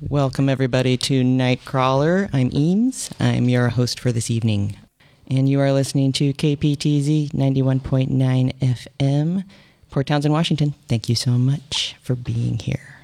Welcome, everybody, to Nightcrawler. I'm Eames. I'm your host for this evening. And you are listening to KPTZ 91.9 FM, Port Townsend, Washington. Thank you so much for being here.